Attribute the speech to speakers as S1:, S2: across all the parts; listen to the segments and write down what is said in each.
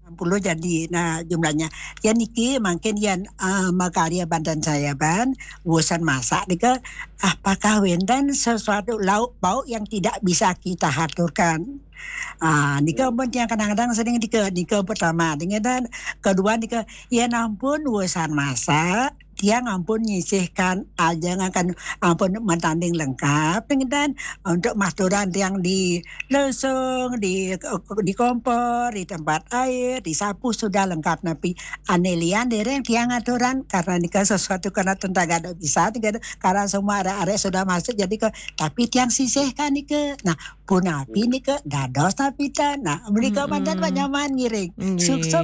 S1: 60 jadi nah jumlahnya. Ya niki mungkin yang makarya Banten saya ban bosan masak nika apakah wenten sesuatu lauk pauk yang tidak bisa kita aturkan. Nika pun yang kadang-kadang sering nika pertama dengan kedua nika ya ampun bosan masak dia ngampun nyisihkan aja akan ampun mentanding lengkap dengan untuk masturan yang di lesung di kompor di tempat air disapu sudah lengkap tapi anelian dereng tiang aturan karena nikah sesuatu karena tentaga ada bisa karena semua ada sudah masuk jadi ke tapi tiang sisihkan nika nah pun api nika dados tapi nah mereka mandan nyaman ngiring sukses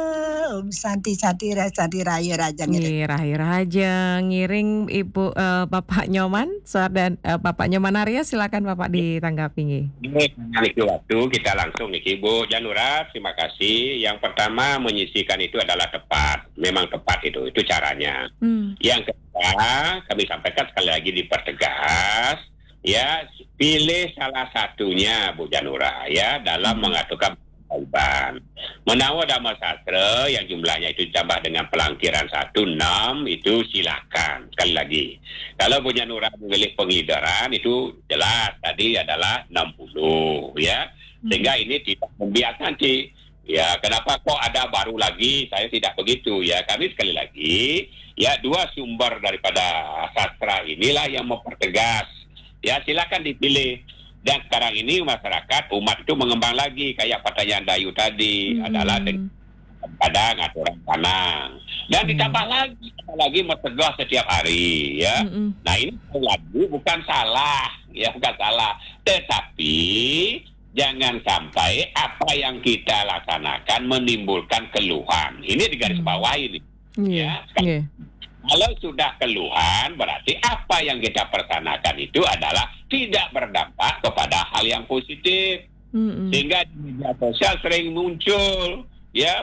S1: santi raya raja ngiring
S2: Raja ngiring Ibu Bapak Nyoman dan Bapak Nyoman Arya silakan Bapak ditanggapi nggih.
S3: Niki waktu kita langsung niki Bu Janura, terima kasih. Yang pertama menyisihkan itu adalah tepat, memang tepat itu caranya. Yang kedua kami sampaikan sekali lagi dipertegas, ya pilih salah satunya Bu Janura ya dalam mengaturkan Taliban. Menawa Dhamma Sastra yang jumlahnya itu ditambah dengan pelangkiran 16 itu silakan. Sekali lagi, kalau punya Nura memilih pengidaran itu jelas tadi adalah 60 ya. Sehingga ini tidak membiarkan ya kenapa kok ada baru lagi, saya tidak begitu ya. Kami sekali lagi ya dua sumber daripada sastra inilah yang mempertegas. Ya silakan dipilih. Dan sekarang ini masyarakat umat itu mengembang lagi kayak pertanyaan Dayu tadi adalah pada ngaturan tanah dan ditambah lagi mencegah setiap hari ya. Nah ini lagi bukan salah ya bukan salah tetapi jangan sampai apa yang kita laksanakan menimbulkan keluhan. Ini di garis bawah ini ya. Kalau sudah keluhan, berarti apa yang kita persanakan itu adalah tidak berdampak kepada hal yang positif. Sehingga di media sosial sering muncul, ya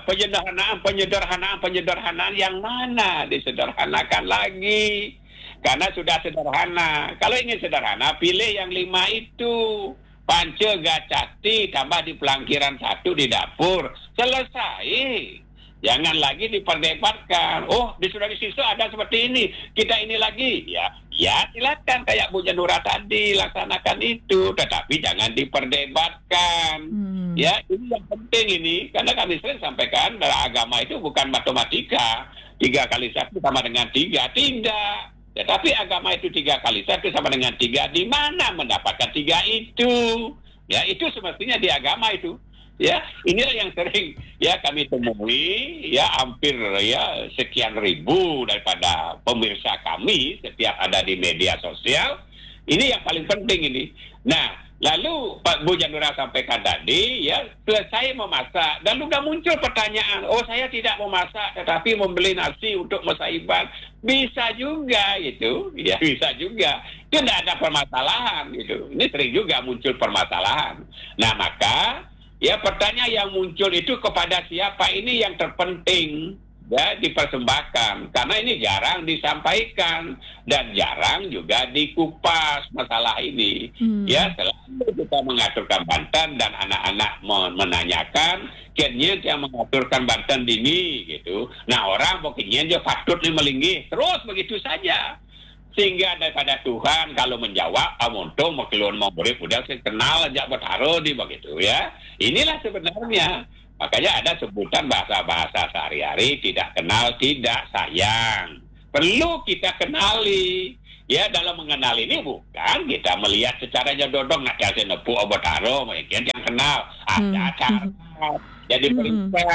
S3: penyederhanaan yang mana disederhanakan lagi. Karena sudah sederhana. Kalau ingin sederhana, pilih yang 5 itu. Panca gacati tambah di pelangkiran 1 di dapur. Selesai. Jangan lagi diperdebatkan. Oh, sudah di situ ada seperti ini. Kita ini lagi. Ya silakan kayak Bu Janura tadi laksanakan itu. Tetapi jangan diperdebatkan. Ya, ini yang penting ini. Karena kami sering sampaikan bahwa agama itu bukan matematika. 3 kali 1 sama dengan 3. Tidak. Tetapi agama itu 3 kali 1 sama dengan 3. Di mana mendapatkan 3 itu? Ya, itu semestinya di agama itu. Ya, inilah yang sering ya kami temui ya hampir ya sekian ribu daripada pemirsa kami setiap ada di media sosial. Ini yang paling penting ini. Nah, lalu Pak Bu Janura sampaikan tadi ya selesai memasak dan sudah muncul pertanyaan, oh saya tidak memasak tetapi membeli nasi untuk masaiban. Bisa juga itu, ya bisa juga. Itu tidak ada permasalahan gitu. Ini sering juga muncul permasalahan. Nah, maka ya pertanyaan yang muncul itu kepada siapa ini yang terpenting ya dipersembahkan karena ini jarang disampaikan dan jarang juga dikupas masalah ini. Ya selalu kita mengaturkan Banten dan anak-anak menanyakan kenyen yang mengaturkan Banten ini gitu. Nah orang pokoknya dia patut melinggi terus begitu saja. Sehingga daripada Tuhan kalau menjawab amonto makilun mau beri udah saya kenal aja bertaruh di begitu ya. Inilah sebenarnya makanya ada sebutan bahasa-bahasa sehari-hari tidak kenal tidak sayang. Perlu kita kenali. Ya dalam mengenal ini bukan kita melihat secara jodong nak kasih nepu bertaruh mungkin yang kenal ada cara jadi perintah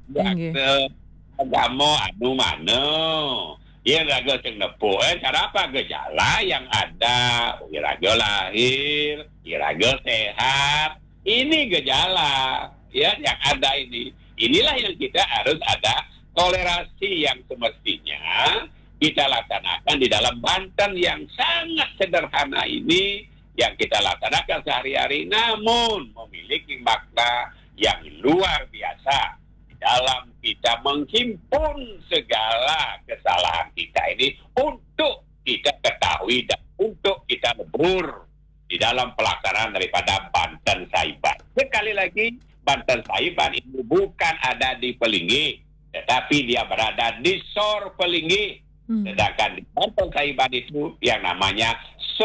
S3: agama anu mano. Ya raga sing nepo cara apa gejala yang ada raga lahir raga sehat ini gejala ya yang ada inilah yang kita harus ada toleransi yang semestinya kita laksanakan di dalam Banten yang sangat sederhana ini yang kita laksanakan sehari-hari namun memiliki makna yang luar biasa dalam kita menghimpun segala kesalahan kita ini untuk kita ketahui dan untuk kita lebur di dalam pelaksanaan daripada Banten Saiban. Sekali lagi Banten Saiban itu bukan ada di Pelinggi, tetapi dia berada di Sor Pelinggi. Sedangkan di Banten Saiban itu yang namanya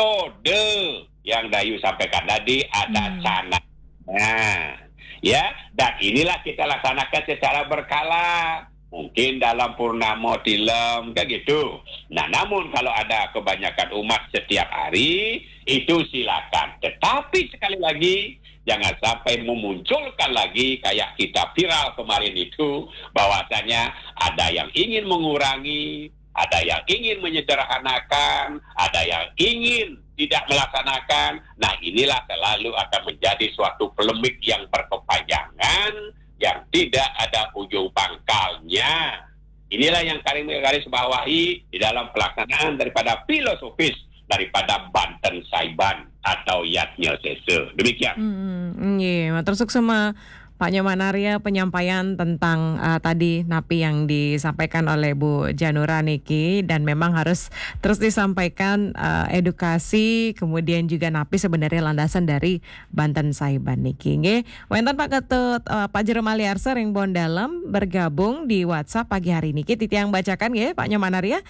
S3: Sode, yang Dayu sampaikan tadi ada Cana. Nah, ya, dan inilah kita laksanakan secara berkala. Mungkin dalam Purnamo Tilem, kayak gitu. Nah, namun kalau ada kebanyakan umat setiap hari, itu silakan. Tetapi sekali lagi, jangan sampai memunculkan lagi kayak kita viral kemarin itu, bahwasanya ada yang ingin mengurangi, ada yang ingin menyederhanakan, ada yang ingin tidak melaksanakan. Nah, inilah selalu akan menjadi suatu polemik yang berkepanjangan, yang tidak ada ujung pangkalnya. Inilah yang kami garis bawahi di dalam pelaksanaan daripada filosofis daripada Banten Saiban atau Yatnya Sese. Demikian.
S2: Terus sama Pak Nyoman Arya penyampaian tentang tadi napi yang disampaikan oleh Bu Janura niki, dan memang harus terus disampaikan edukasi, kemudian juga napi sebenarnya landasan dari Banten Saiban niki. Nggih, wonten Pak Ketut Pak Jero Maliarsa ring Bon Dalem bergabung di WhatsApp pagi hari niki. Titi yang bacakan nggih Pak Nyoman Arya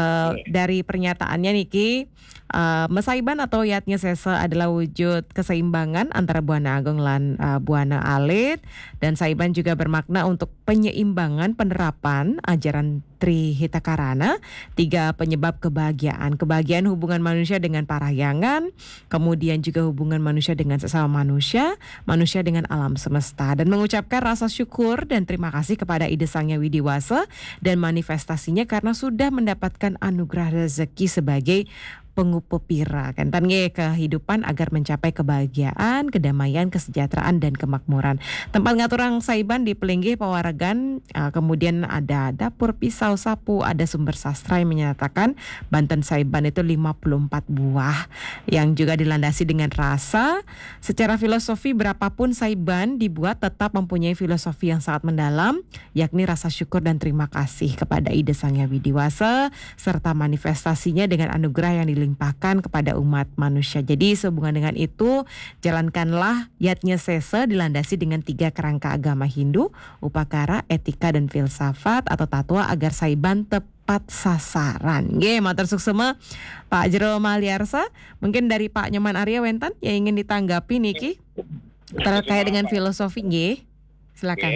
S2: dari pernyataannya niki. Mesaiban atau Yatnya Sese adalah wujud keseimbangan antara Buana Agung lan Buana Alit, dan Saiban juga bermakna untuk penyeimbangan penerapan ajaran Trihitakarana, 3 penyebab kebahagiaan hubungan manusia dengan parahyangan, kemudian juga hubungan manusia dengan sesama manusia dengan alam semesta, dan mengucapkan rasa syukur dan terima kasih kepada Ide Sangya Widiwasa dan manifestasinya karena sudah mendapatkan anugerah rezeki sebagai pengupepira kan kehidupan agar mencapai kebahagiaan, kedamaian, kesejahteraan dan kemakmuran. Tempat ngaturang Saiban di Pelinggih Pawaregan, kemudian ada dapur pisau sapu, ada sumber sastra yang menyatakan Banten Saiban itu 54 buah yang juga dilandasi dengan rasa. Secara filosofi berapapun Saiban dibuat tetap mempunyai filosofi yang sangat mendalam, yakni rasa syukur dan terima kasih kepada Ide Sangya Widiwasa serta manifestasinya dengan anugerah yang dilimpahkan kepada umat manusia. Jadi sehubungan dengan itu, jalankanlah Yatnya Sese dilandasi dengan 3 kerangka agama Hindu, upakara, etika dan filsafat atau tatwa agar Saiban tepat sasaran. Nggih, matur suksema Pak Jero Maliarsa. Mungkin dari Pak Nyoman Arya wenten yang ingin ditanggapi niki terkait dengan filosofi nggih. Silakan.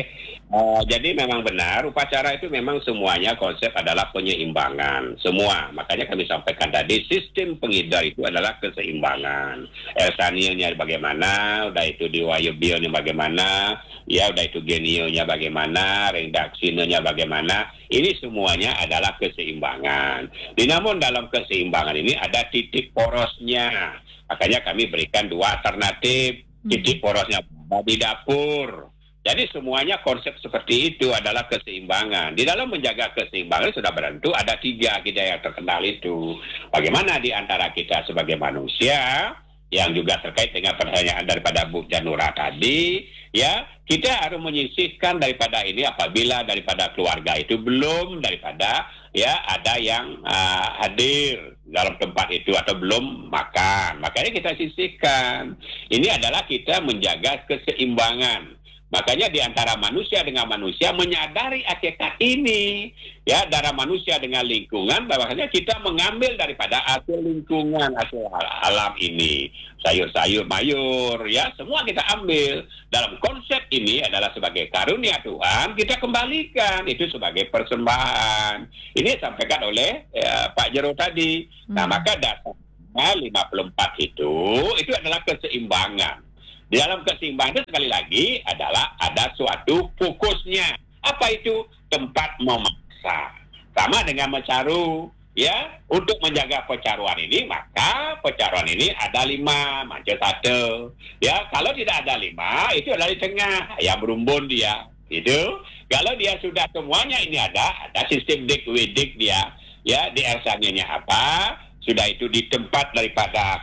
S3: Jadi memang benar, upacara itu memang semuanya konsep adalah penyeimbangan. Semua, makanya kami sampaikan tadi, sistem pengidar itu adalah keseimbangan. Elsanilnya bagaimana, udah itu diwayubionya bagaimana, ya udah itu genionya bagaimana, redaksinenya bagaimana. Ini semuanya adalah keseimbangan. Namun dalam keseimbangan ini ada titik porosnya. Makanya kami berikan 2 alternatif. Titik porosnya di dapur. Jadi semuanya konsep seperti itu adalah keseimbangan. Di dalam menjaga keseimbangan sudah tentu ada 3 kita yang terkenal itu. Bagaimana di antara kita sebagai manusia, yang juga terkait dengan pertanyaan daripada Bu Janura tadi, ya kita harus menyisihkan daripada ini apabila daripada keluarga itu belum daripada ya ada yang hadir dalam tempat itu atau belum makan. Makanya kita sisihkan. Ini adalah kita menjaga keseimbangan. Makanya di antara manusia dengan manusia menyadari hakikat ini, ya darah manusia dengan lingkungan, bahwasanya kita mengambil daripada hasil lingkungan, hasil alam ini, sayur-sayur, mayur, ya semua kita ambil. Dalam konsep ini adalah sebagai karunia Tuhan, kita kembalikan itu sebagai persembahan. Ini disampaikan oleh Pak Jero tadi. Nah maka dasarnya 54 itu adalah keseimbangan. Di dalam keseimbangan itu sekali lagi adalah ada suatu fokusnya. Apa itu? Tempat memasak. Sama dengan mencaru. Ya, untuk menjaga pecaruan ini, maka pecaruan ini ada 5, macam 1. Ya, kalau tidak ada 5, itu adalah di tengah. Ya, berumbun dia. Gitu. Kalau dia sudah semuanya ini ada sistem dik-widik dia. Ya, di RSAN-nya apa? Sudah itu di tempat daripada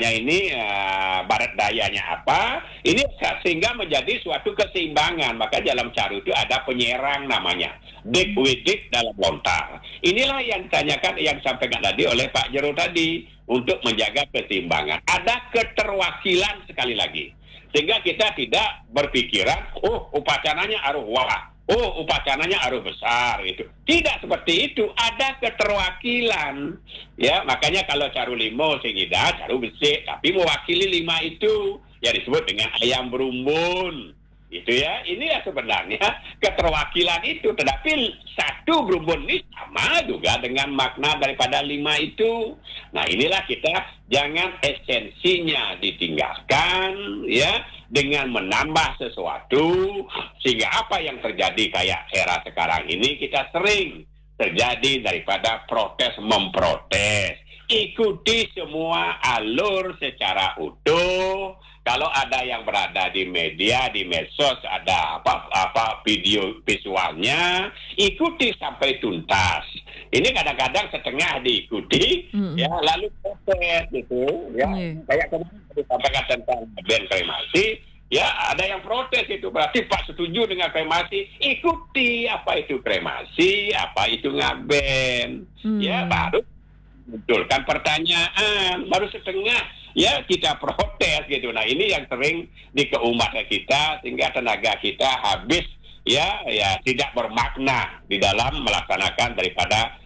S3: barat dayanya apa, ini sehingga menjadi suatu keseimbangan. Maka dalam caru itu ada penyerang namanya dik-widik dalam lontar. Inilah yang ditanyakan, yang disampaikan tadi oleh Pak Jero tadi, untuk menjaga keseimbangan. Ada keterwakilan sekali lagi. Sehingga kita tidak berpikiran, oh upacaranya arwah wah, oh upacaranya arwah besar itu. Tidak seperti itu, ada keterwakilan. Ya, makanya kalau caru limo singida, caru besi, tapi mewakili 5 itu yang disebut dengan ayam berumbun. Itu ya, ini ya sebenarnya keterwakilan itu. Tetapi satu berumbun ini sama juga dengan makna daripada 5 itu. Nah inilah kita jangan esensinya ditinggalkan ya dengan menambah sesuatu sehingga apa yang terjadi kayak era sekarang ini kita sering terjadi daripada protes memprotes. Ikuti semua alur secara utuh. Kalau ada yang berada di media, di medsos, ada apa video visualnya, ikuti sampai tuntas. Ini kadang-kadang setengah diikuti, ya lalu protes gitu, ya. Kayak kemarin disampaikan tentang band kremasi, ya ada yang protes itu berarti Pak setuju dengan kremasi, ikuti apa itu kremasi, apa itu ngaben, ya baru munculkan pertanyaan, baru setengah ya kita protes gitu. Nah ini yang sering dikeumatan kita sehingga tenaga kita habis ya tidak bermakna di dalam melaksanakan daripada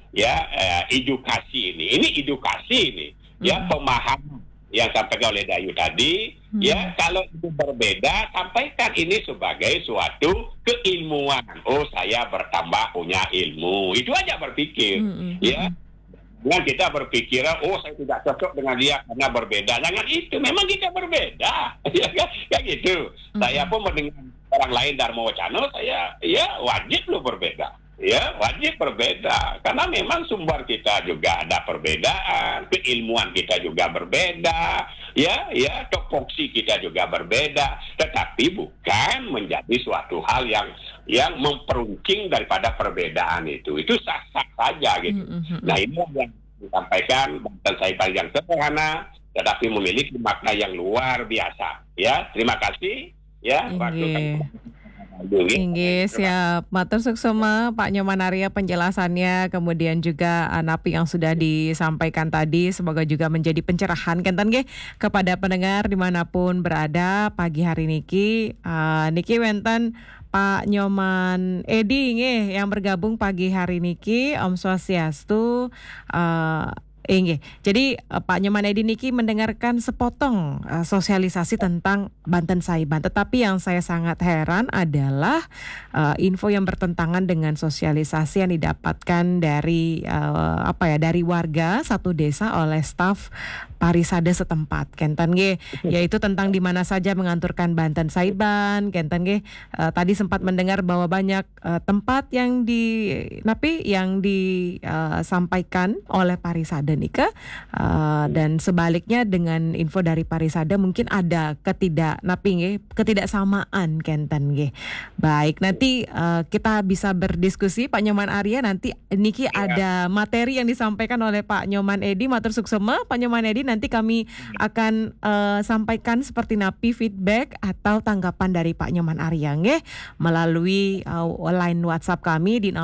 S3: edukasi ini. Ini edukasi ini ya pemahaman yang sampaikan oleh Dayu tadi ya kalau itu berbeda sampaikan ini sebagai suatu keilmuan. Oh saya bertambah punya ilmu. Itu aja berpikir ya. Dengan kita berpikir, oh saya tidak cocok dengan dia karena berbeda. Jangan itu, memang kita berbeda. Ya kan? Kayak gitu. Saya pun mendengar orang lain Dharma Wacana, saya wajib loh berbeda. Ya, wajib berbeda. Karena memang sumber kita juga ada perbedaan, keilmuan kita juga berbeda, ya, topoksi kita juga berbeda. Tetapi bukan menjadi suatu hal yang memperuncing daripada perbedaan itu sah-sah saja gitu. Nah ini yang disampaikan Banten Saiban yang sederhana tetapi memiliki makna yang luar biasa. Ya, terima kasih. Ya, waktu
S2: Inggih, siap. Matur suksema Pak Nyoman Arya penjelasannya, kemudian juga napi yang sudah disampaikan tadi, semoga juga menjadi pencerahan kenten nggih kepada pendengar dimanapun berada pagi hari niki. Niki wenten Pak Nyoman Edi nggih yang bergabung pagi hari niki. Om Swastiastu. Inggih. Jadi Pak Nyoman Edi niki mendengarkan sepotong sosialisasi tentang Banten Saiban. Tetapi yang saya sangat heran adalah info yang bertentangan dengan sosialisasi yang didapatkan dari dari warga satu desa oleh staf Parisade setempat. Kenten nggih, yaitu tentang di mana saja menganturkan Banten Saiban. Kenten nggih, tadi sempat mendengar bahwa banyak tempat yang disampaikan oleh Parisade nika, dan sebaliknya dengan info dari Parisade mungkin ada ketidaksamaan kenten nggih. Baik, nanti kita bisa berdiskusi Pak Nyoman Arya, nanti niki ada materi yang disampaikan oleh Pak Nyoman Edi. Matur suksema Pak Nyoman Edi, nanti kami akan sampaikan seperti napi feedback atau tanggapan dari Pak Nyoman Arya nggih melalui line WhatsApp kami di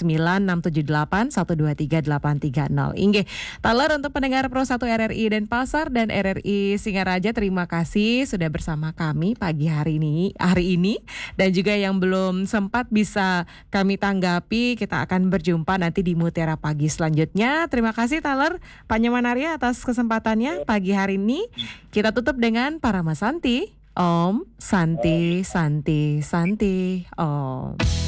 S2: 089678123830. Inggih. Taler untuk pendengar Pro 1 RRI Denpasar dan RRI Singaraja, terima kasih sudah bersama kami pagi hari ini. Dan juga yang belum sempat bisa kami tanggapi, kita akan berjumpa nanti di Mutiara Pagi selanjutnya. Terima kasih Taler, Pak Nyoman Arya atas kesempatannya pagi hari ini. Kita tutup dengan Paramasanti. Om Santi Santi Santi Om.